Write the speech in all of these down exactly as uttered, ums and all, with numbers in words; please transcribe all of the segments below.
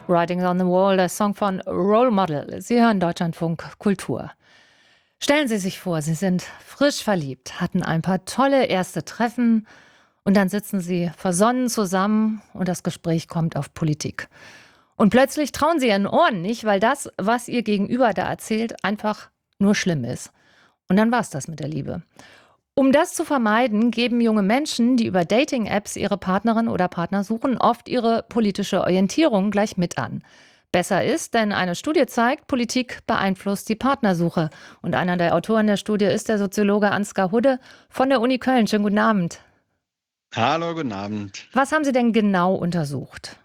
Writing on the Wall, der Song von Role Model. Sie hören Deutschlandfunk Kultur. Stellen Sie sich vor, Sie sind frisch verliebt, hatten ein paar tolle erste Treffen und dann sitzen Sie versonnen zusammen und das Gespräch kommt auf Politik. Und plötzlich trauen Sie Ihren Ohren nicht, weil das, was Ihr Gegenüber da erzählt, einfach nur schlimm ist. Und dann war's das mit der Liebe. Um das zu vermeiden, geben junge Menschen, die über Dating-Apps ihre Partnerin oder Partner suchen, oft ihre politische Orientierung gleich mit an. Besser ist, denn eine Studie zeigt, Politik beeinflusst die Partnersuche. Und einer der Autoren der Studie ist der Soziologe Ansgar Hudde von der Uni Köln. Schönen guten Abend. Hallo, guten Abend. Was haben Sie denn genau untersucht?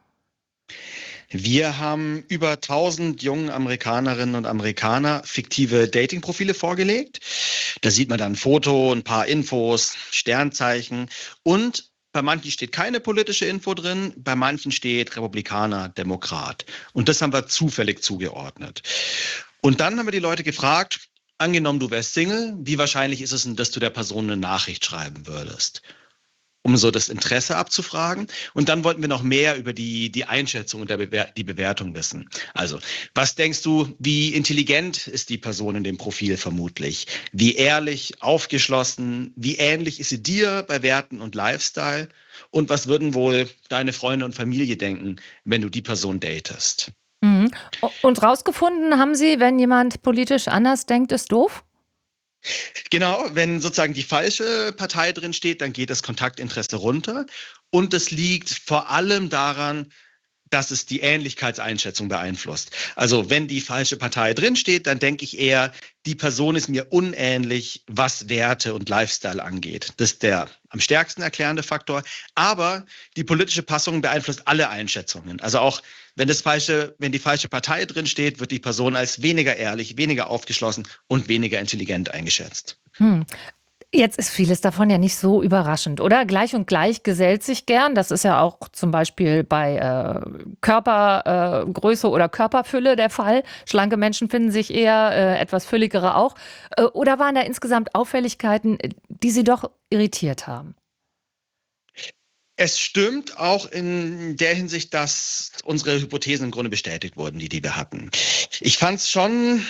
Wir haben über tausend jungen Amerikanerinnen und Amerikaner fiktive Dating-Profile vorgelegt. Da sieht man dann ein Foto, ein paar Infos, Sternzeichen und bei manchen steht keine politische Info drin, bei manchen steht Republikaner, Demokrat. Und das haben wir zufällig zugeordnet. Und dann haben wir die Leute gefragt, angenommen du wärst Single, wie wahrscheinlich ist es denn, dass du der Person eine Nachricht schreiben würdest? Um so das Interesse abzufragen. Und dann wollten wir noch mehr über die, die Einschätzung und der Bewer- die Bewertung wissen. Also, was denkst du, wie intelligent ist die Person in dem Profil vermutlich? Wie ehrlich, aufgeschlossen, wie ähnlich ist sie dir bei Werten und Lifestyle? Und was würden wohl deine Freunde und Familie denken, wenn du die Person datest? Mhm. Und rausgefunden haben Sie, wenn jemand politisch anders denkt, ist doof? Genau, wenn sozusagen die falsche Partei drin steht, dann geht das Kontaktinteresse runter. Und es liegt vor allem daran, dass es die Ähnlichkeitseinschätzung beeinflusst. Also wenn die falsche Partei drin steht, dann denke ich eher, die Person ist mir unähnlich, was Werte und Lifestyle angeht. Das ist der am stärksten erklärende Faktor. Aber die politische Passung beeinflusst alle Einschätzungen. Also auch wenn das falsche, wenn die falsche Partei drin steht, wird die Person als weniger ehrlich, weniger aufgeschlossen und weniger intelligent eingeschätzt. Hm. Jetzt ist vieles davon ja nicht so überraschend, oder? Gleich und gleich gesellt sich gern. Das ist ja auch zum Beispiel bei äh, Körpergröße äh, oder Körperfülle der Fall. Schlanke Menschen finden sich eher, äh, etwas fülligere auch. Äh, oder waren da insgesamt Auffälligkeiten, die Sie doch irritiert haben? Es stimmt auch in der Hinsicht, dass unsere Hypothesen im Grunde bestätigt wurden, die, die wir hatten. Ich fand es schon,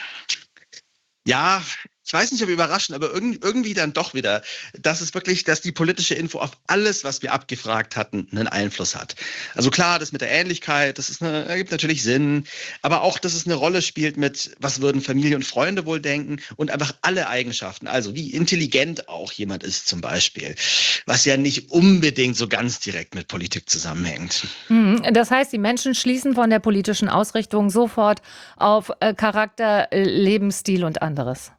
ja, ich weiß nicht, ob überraschend, aber irgendwie, irgendwie dann doch wieder, dass es wirklich, dass die politische Info auf alles, was wir abgefragt hatten, einen Einfluss hat. Also klar, das mit der Ähnlichkeit, das ist eine, ergibt natürlich Sinn, aber auch, dass es eine Rolle spielt mit, was würden Familie und Freunde wohl denken und einfach alle Eigenschaften, also wie intelligent auch jemand ist zum Beispiel, was ja nicht unbedingt so ganz direkt mit Politik zusammenhängt. Mhm. Das heißt, die Menschen schließen von der politischen Ausrichtung sofort auf äh, Charakter, äh, Lebensstil und anderes.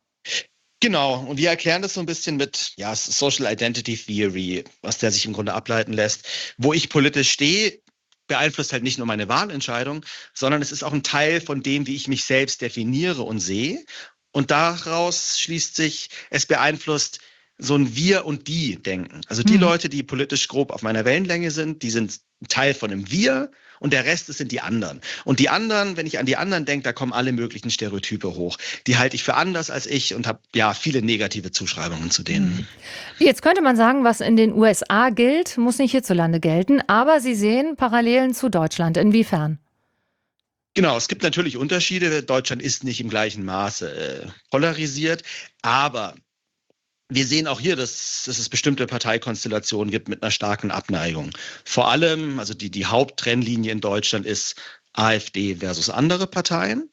Genau, und wir erklären das so ein bisschen mit ja, Social Identity Theory, was der sich im Grunde ableiten lässt. Wo ich politisch stehe, beeinflusst halt nicht nur meine Wahlentscheidung, sondern es ist auch ein Teil von dem, wie ich mich selbst definiere und sehe. Und daraus schließt sich, es beeinflusst so ein Wir- und Die-Denken. Also die Mhm. Leute, die politisch grob auf meiner Wellenlänge sind, die sind ein Teil von einem Wir und der Rest, das sind die anderen. Und die anderen, wenn ich an die anderen denke, da kommen alle möglichen Stereotype hoch. Die halte ich für anders als ich und habe ja viele negative Zuschreibungen zu denen. Mhm. Jetzt könnte man sagen, was in den U S A gilt, muss nicht hierzulande gelten, aber Sie sehen Parallelen zu Deutschland. Inwiefern? Genau, es gibt natürlich Unterschiede. Deutschland ist nicht im gleichen Maße äh, polarisiert, aber wir sehen auch hier, dass, dass es bestimmte Parteikonstellationen gibt mit einer starken Abneigung. Vor allem, also die, die Haupttrennlinie in Deutschland ist AfD versus andere Parteien.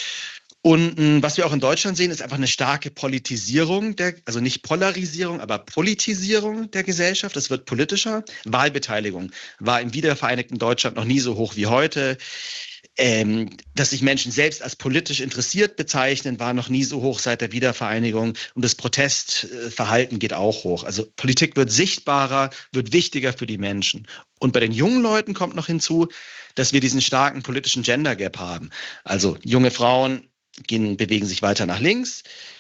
Und mh, was wir auch in Deutschland sehen, ist einfach eine starke Politisierung, der, also nicht Polarisierung, aber Politisierung der Gesellschaft. Es wird politischer. Wahlbeteiligung war im wiedervereinigten Deutschland noch nie so hoch wie heute. Ähm, dass sich Menschen selbst als politisch interessiert bezeichnen, war noch nie so hoch seit der Wiedervereinigung. Und das Protestverhalten geht auch hoch. Also Politik wird sichtbarer, wird wichtiger für die Menschen. Und bei den jungen Leuten kommt noch hinzu, dass wir diesen starken politischen Gender Gap haben. Also junge Frauen gehen, bewegen sich weiter nach links,